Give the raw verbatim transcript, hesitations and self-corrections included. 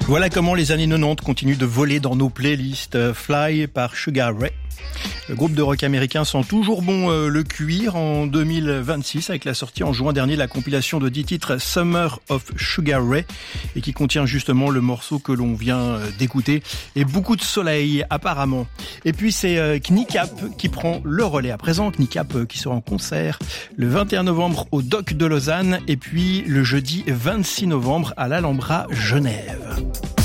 Voilà comment les années quatre-vingt-dix continuent de voler dans nos playlists. Fly par Sugar Ray. Le groupe de rock américain sent toujours bon euh, le cuir en deux mille vingt-six avec la sortie en juin dernier de la compilation de dix titres Summer of Sugar Ray et qui contient justement le morceau que l'on vient euh, d'écouter et beaucoup de soleil apparemment. Et puis c'est euh, Kneecap qui prend le relais à présent. Kneecap euh, qui sera en concert le vingt et un novembre au Dock de Lausanne et puis le jeudi vingt-six novembre à l'Alhambra Genève.